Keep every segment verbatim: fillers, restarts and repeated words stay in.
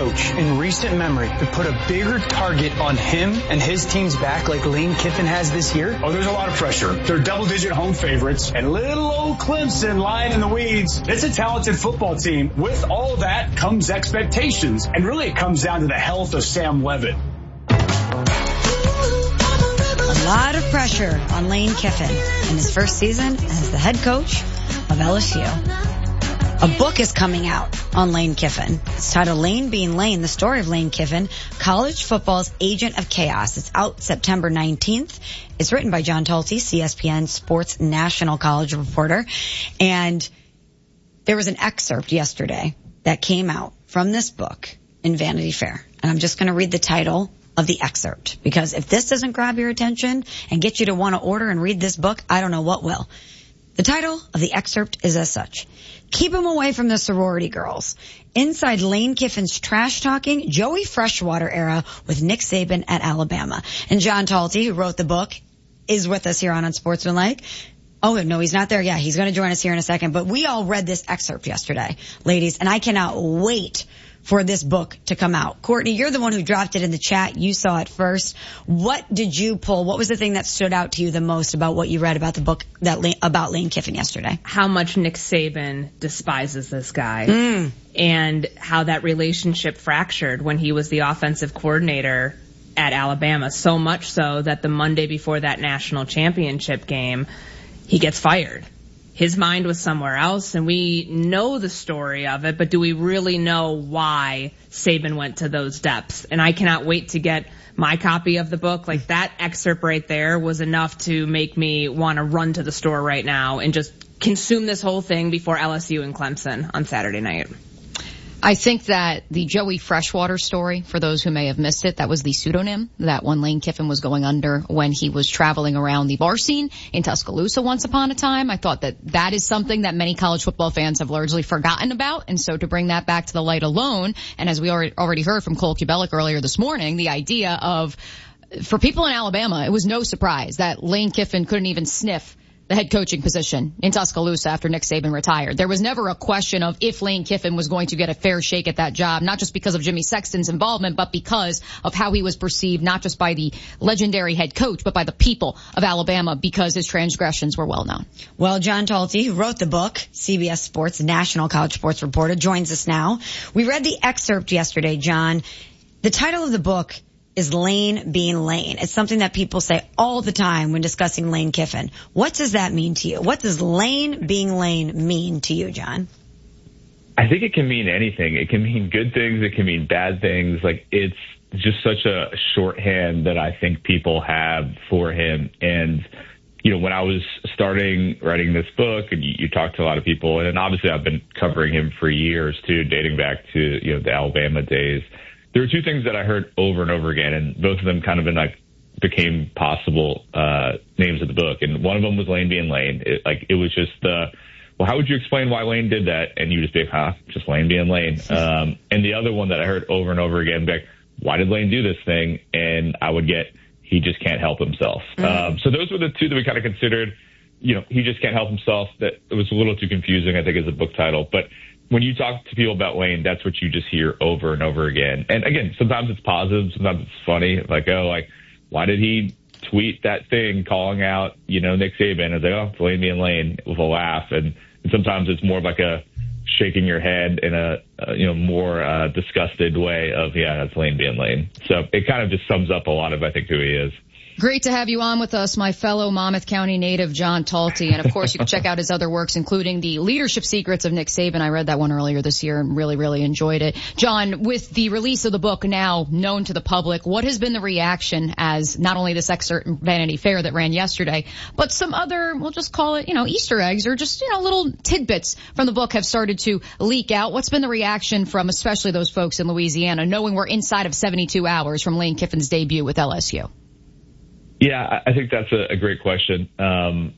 coach in recent memory to put a bigger target on him and his team's back like Lane Kiffin has this year? Oh, there's a lot of pressure. They're double-digit home favorites, and little old Clemson lying in the weeds. It's a talented football team. With all that comes expectations, and really it comes down to the health of Sam Leavitt. A lot of pressure on Lane Kiffin in his first season as the head coach of L S U. A book is coming out on Lane Kiffin. It's titled Lane Being Lane, the story of Lane Kiffin, college football's agent of chaos. It's out September nineteenth. It's written by John Talty, C S P N Sports National College reporter. And there was an excerpt yesterday that came out from this book in Vanity Fair. And I'm just going to read the title of the excerpt, because if this doesn't grab your attention and get you to want to order and read this book, I don't know what will. The title of the excerpt is as such: Keep him away from the sorority girls. Inside Lane Kiffin's trash-talking Joey Freshwater era with Nick Saban at Alabama. And John Talty, who wrote the book, is with us here on Unsportsmanlike. Oh, no, he's not there. Yeah, he's going to join us here in a second. But we all read this excerpt yesterday, ladies, and I cannot wait for this book to come out. Courtney, you're the one who dropped it in the chat. You saw it first. What did you pull? What was the thing that stood out to you the most about what you read about the book that about Lane Kiffin yesterday? How much Nick Saban despises this guy, mm. and how that relationship fractured when he was the offensive coordinator at Alabama, so much so that the Monday before that national championship game, he gets fired. His mind was somewhere else, and we know the story of it, but do we really know why Saban went to those depths? And I cannot wait to get my copy of the book. Like, that excerpt right there was enough to make me want to run to the store right now and just consume this whole thing before L S U and Clemson on Saturday night. I think that the Joey Freshwater story, for those who may have missed it, that was the pseudonym that one Lane Kiffin was going under when he was traveling around the bar scene in Tuscaloosa once upon a time. I thought that that is something that many college football fans have largely forgotten about. And so to bring that back to the light alone, and as we already heard from Cole Kubelic earlier this morning, the idea of, for people in Alabama, it was no surprise that Lane Kiffin couldn't even sniff the head coaching position in Tuscaloosa after Nick Saban retired. There was never a question of if Lane Kiffin was going to get a fair shake at that job, not just because of Jimmy Sexton's involvement, but because of how he was perceived, not just by the legendary head coach, but by the people of Alabama, because his transgressions were well known. Well, John Talty, who wrote the book, C B S Sports National College Sports reporter, joins us now. We read the excerpt yesterday, John. The title of the book is Lane Being Lane. It's something that people say all the time when discussing Lane Kiffin. What does that mean to you? What does Lane Being Lane mean to you, John? I think it can mean anything. It can mean good things. It can mean bad things. Like, it's just such a shorthand that I think people have for him. And, you know, when I was starting writing this book, and you, you talk to a lot of people, and obviously I've been covering him for years too, dating back to, you know, the Alabama days. There were two things that I heard over and over again, and both of them kind of been like became possible uh names of the book. And one of them was Lane Being Lane. It, like, it was just the, well, how would you explain why Lane did that? And you just be, huh, just Lane being Lane. Um, and the other one that I heard over and over again, like, why did Lane do this thing? And I would get, he just can't help himself. Mm-hmm. Um, so those were the two that we kind of considered. You know, he just can't help himself. That it was a little too confusing, I think, as a book title, but when you talk to people about Lane, that's what you just hear over and over again. And again, sometimes it's positive, sometimes it's funny. Like, oh, like, why did he tweet that thing calling out, you know, Nick Saban? It's like, oh, it's Lane being Lane, with a laugh. And, and sometimes it's more of like a shaking your head in a, uh, you know, more uh, disgusted way of, yeah, that's Lane being Lane. So it kind of just sums up a lot of, I think, who he is. Great to have you on with us, my fellow Monmouth County native, John Talty. And, of course, you can check out his other works, including The Leadership Secrets of Nick Saban. I read that one earlier this year and really, really enjoyed it. John, with the release of the book now known to the public, what has been the reaction as not only this excerpt in Vanity Fair that ran yesterday, but some other, we'll just call it, you know, Easter eggs or just, you know, little tidbits from the book have started to leak out? What's been the reaction from especially those folks in Louisiana, knowing we're inside of seventy-two hours from Lane Kiffin's debut with L S U? Yeah, I think that's a, a great question. Um,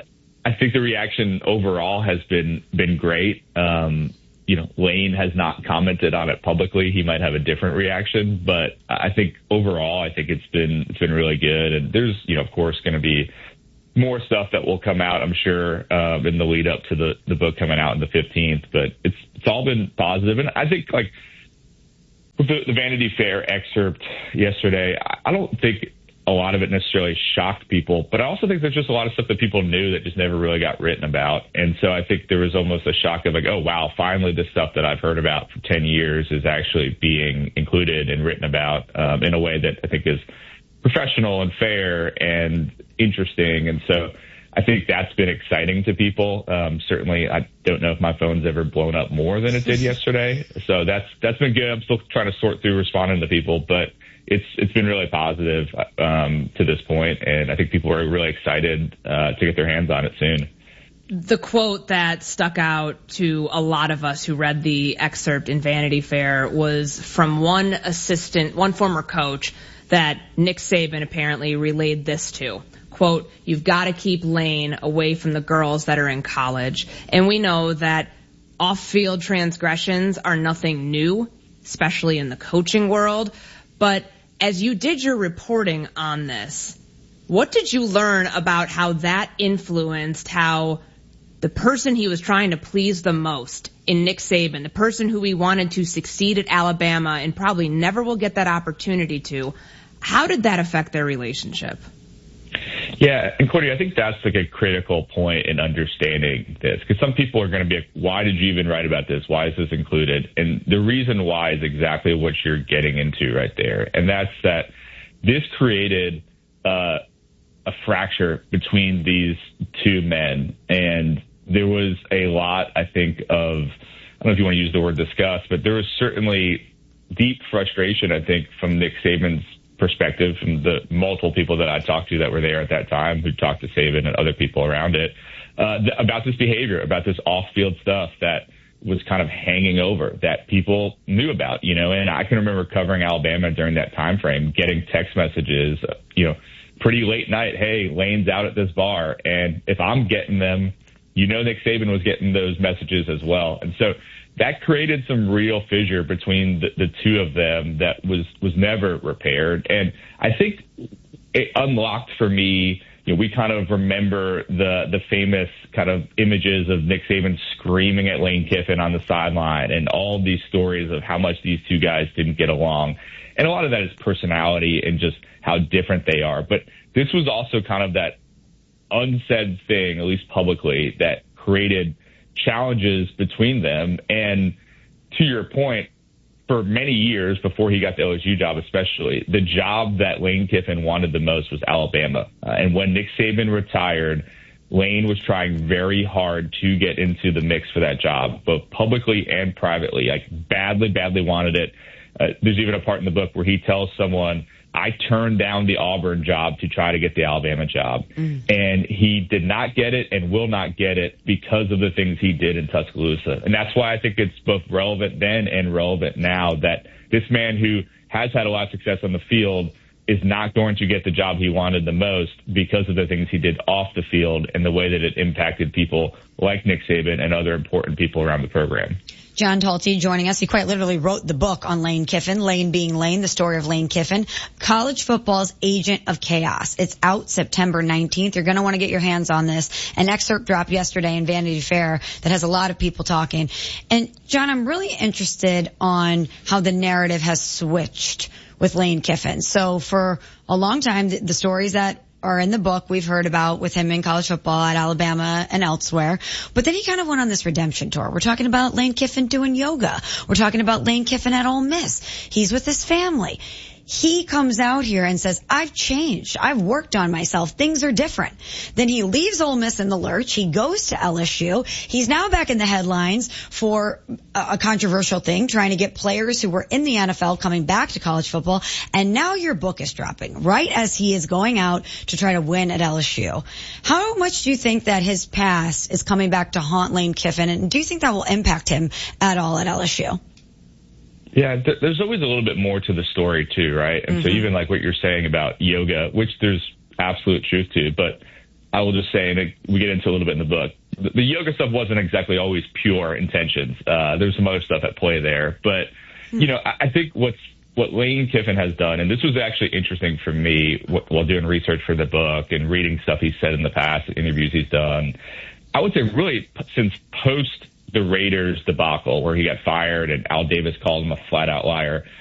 I think the reaction overall has been been great. Um, you know, Lane has not commented on it publicly. He might have a different reaction, but I think overall, I think it's been it's been really good. And there's, you know, of course, going to be more stuff that will come out, I'm sure, uh, in the lead up to the the book coming out on the fifteenth. But it's it's all been positive, and I think like. With the, the Vanity Fair excerpt yesterday, I don't think a lot of it necessarily shocked people, but I also think there's just a lot of stuff that people knew that just never really got written about. And so I think there was almost a shock of like, oh, wow, finally this stuff that I've heard about for ten years is actually being included and written about um, in a way that I think is professional and fair and interesting. And so I think that's been exciting to people. Um, certainly, I don't know if my phone's ever blown up more than it did yesterday. So that's that's been good. I'm still trying to sort through responding to people, but it's it's been really positive um, to this point, and I think people are really excited uh, to get their hands on it soon. The quote that stuck out to a lot of us who read the excerpt in Vanity Fair was from one assistant, one former coach that Nick Saban apparently relayed this to. Quote, you've got to keep Lane away from the girls that are in college. And we know that off-field transgressions are nothing new, especially in the coaching world. But as you did your reporting on this, what did you learn about how that influenced how the person he was trying to please the most in Nick Saban, the person who he wanted to succeed at Alabama and probably never will get that opportunity to, how did that affect their relationship? Yeah, and Courtney, I think that's like a critical point in understanding this, because some people are going to be like, why did you even write about this? Why is this included? And the reason why is exactly what you're getting into right there. And that's that this created uh, a fracture between these two men. And there was a lot, I think, of, I don't know if you want to use the word disgust, but there was certainly deep frustration, I think, from Nick Saban's perspective, from the multiple people that I talked to that were there at that time, who talked to Saban and other people around it, uh, th- about this behavior, about this off-field stuff that was kind of hanging over, that people knew about, you know. And I can remember covering Alabama during that time frame, getting text messages, uh, you know, pretty late night, hey, Lane's out at this bar. And if I'm getting them, you know, Nick Saban was getting those messages as well. And so that created some real fissure between the, the two of them that was, was never repaired. And I think it unlocked for me, you know, we kind of remember the, the famous kind of images of Nick Saban screaming at Lane Kiffin on the sideline and all these stories of how much these two guys didn't get along. And a lot of that is personality and just how different they are. But this was also kind of that unsaid thing, at least publicly, that created challenges between them. And to your point, for many years before he got the L S U job, especially, the job that Lane Kiffin wanted the most was Alabama. Uh, and when Nick Saban retired, Lane was trying very hard to get into the mix for that job, both publicly and privately, like badly, badly wanted it. Uh, there's even a part in the book where he tells someone, I turned down the Auburn job to try to get the Alabama job. Mm. And he did not get it and will not get it because of the things he did in Tuscaloosa. And that's why I think it's both relevant then and relevant now that this man who has had a lot of success on the field is not going to get the job he wanted the most because of the things he did off the field and the way that it impacted people like Nick Saban and other important people around the program. John Talty joining us. He quite literally wrote the book on Lane Kiffin, Lane being Lane, the story of Lane Kiffin, College Football's Agent of Chaos. It's out September nineteenth. You're going to want to get your hands on this. An excerpt dropped yesterday in Vanity Fair that has a lot of people talking. And John, I'm really interested on how the narrative has switched with Lane Kiffin. So for a long time, the, the stories that are in the book we've heard about with him in college football at Alabama and elsewhere. But then he kind of went on this redemption tour. We're talking about Lane Kiffin doing yoga. We're talking about Lane Kiffin at Ole Miss. He's with his family. He comes out here and says, I've changed. I've worked on myself. Things are different. Then he leaves Ole Miss in the lurch. He goes to L S U. He's now back in the headlines for a controversial thing, trying to get players who were in the N F L coming back to college football. And now your book is dropping right as he is going out to try to win at L S U. How much do you think that his past is coming back to haunt Lane Kiffin? And do you think that will impact him at all at L S U? Yeah, th- there's always a little bit more to the story, too, right? And mm-hmm. so even like what you're saying about yoga, which there's absolute truth to, but I will just say, and we get into a little bit in the book, the, the yoga stuff wasn't exactly always pure intentions. Uh, there's some other stuff at play there. But, mm-hmm. you know, I, I think what's what Lane Kiffin has done, and this was actually interesting for me while doing research for the book and reading stuff he's said in the past, interviews he's done, I would say really since post the Raiders debacle where he got fired and Al Davis called him a flat out liar.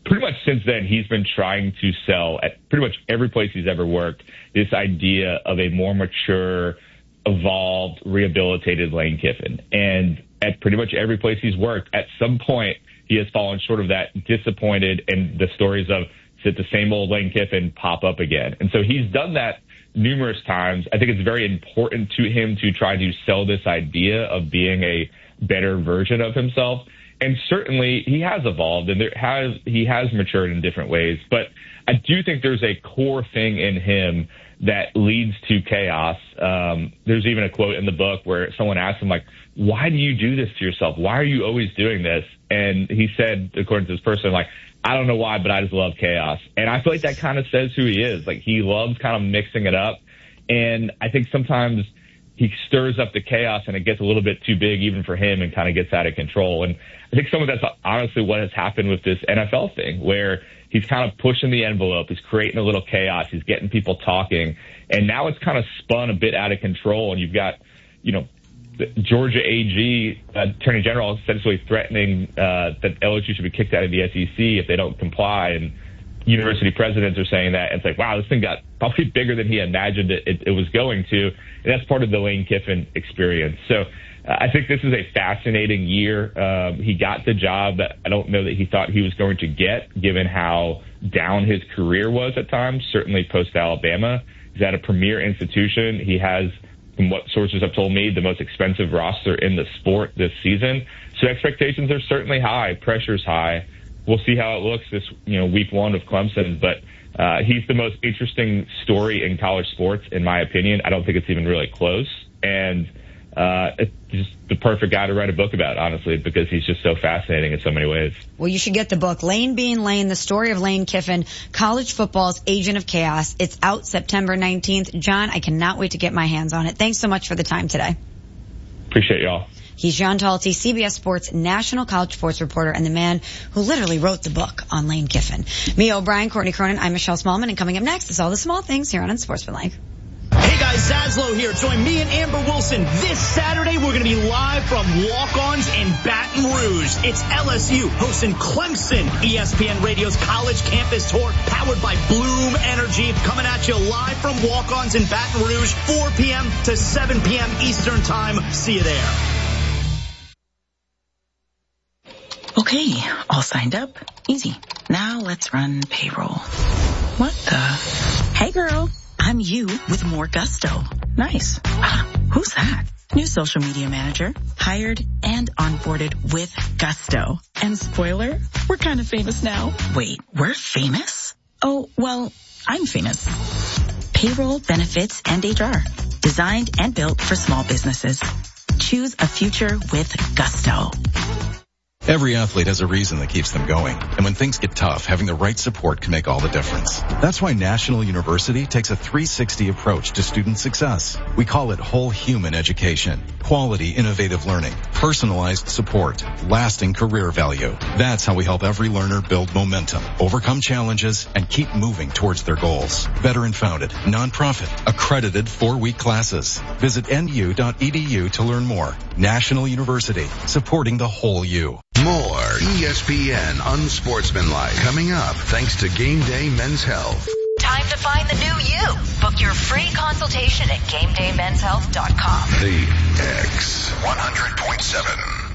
pretty much since then, he's been trying to sell at pretty much every place he's ever worked this idea of a more mature, evolved, rehabilitated Lane Kiffin. And at pretty much every place he's worked, at some point, he has fallen short of that, disappointed, and the stories of that the same old Lane Kiffin pop up again. And so he's done that numerous times. I think it's very important to him to try to sell this idea of being a better version of himself. And certainly he has evolved and there has, he has matured in different ways. But I do think there's a core thing in him that leads to chaos. Um, there's even a quote in the book where someone asked him, like, why do you do this to yourself? Why are you always doing this? And he said, according to this person, like, I don't know why, but I just love chaos. And I feel like that kind of says who he is. Like, he loves kind of mixing it up. And I think sometimes he stirs up the chaos and it gets a little bit too big even for him and kind of gets out of control. And I think some of that's honestly what has happened with this N F L thing, where he's kind of pushing the envelope. He's creating a little chaos. He's getting people talking. And now it's kind of spun a bit out of control. And you've got, you know, the Georgia A G, uh, Attorney General, essentially threatening uh, that L S U should be kicked out of the S E C if they don't comply. And university presidents are saying that. And it's like, wow, this thing got probably bigger than he imagined it, it, it was going to. And that's part of the Lane Kiffin experience. So uh, I think this is a fascinating year. Um, he got the job that I don't know that he thought he was going to get, given how down his career was at times, certainly post-Alabama. He's at a premier institution. He has, from what sources have told me, the most expensive roster in the sport this season. So expectations are certainly high. Pressure's high. We'll see how it looks this, you know, week one of Clemson. But uh, he's the most interesting story in college sports, in my opinion. I don't think it's even really close. And uh, it's just the perfect guy to write a book about, honestly, because he's just so fascinating in so many ways. Well, you should get the book, Lane Being Lane, the story of Lane Kiffin, college football's agent of chaos. It's out September nineteenth. John, I cannot wait to get my hands on it. Thanks so much for the time today. Appreciate y'all. He's John Talty, C B S Sports national college sports reporter and the man who literally wrote the book on Lane Kiffin. Mia O'Brien, Courtney Cronin, I'm Michelle Smallman, and coming up next is all the small things here on Unsportsmanlike. Hey guys, Zaslow here. Join me and Amber Wilson this Saturday. We're going to be live from Walk-Ons in Baton Rouge. It's L S U hosting Clemson. E S P N Radio's College Campus Tour, powered by Bloom Energy, coming at you live from Walk-Ons in Baton Rouge, four p.m. to seven p.m. Eastern Time. See you there. Okay, all signed up. Easy. Now let's run payroll. What the? Hey girl, I'm you with more gusto. Nice. Ah, who's that? New social media manager. Hired and onboarded with gusto. And spoiler, we're kind of famous now. Wait, we're famous? Oh, well, I'm famous. Payroll, benefits, and H R. Designed and built for small businesses. Choose a future with gusto. Every athlete has a reason that keeps them going. And when things get tough, having the right support can make all the difference. That's why National University takes a three sixty approach to student success. We call it whole human education. Quality, innovative learning, personalized support, lasting career value. That's how we help every learner build momentum, overcome challenges, and keep moving towards their goals. Veteran-founded, nonprofit, accredited four-week classes. Visit N U dot E D U to learn more. National University, supporting the whole you. More E S P N Unsportsmanlike coming up thanks to Game Day Men's Health. Time to find the new you. Book your free consultation at game day men's health dot com. The X one hundred point seven.